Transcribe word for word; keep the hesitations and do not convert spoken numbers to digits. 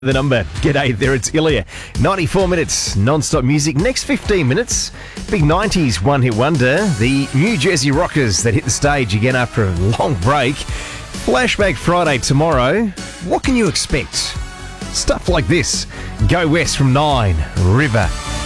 The number. G'day there, it's Ilya. ninety-four minutes non-stop music. Next fifteen minutes, big nineties one-hit wonder. The New Jersey Rockers that hit the stage again after a long break. Flashback Friday tomorrow. What can you expect? Stuff like this. Go West from nine. River.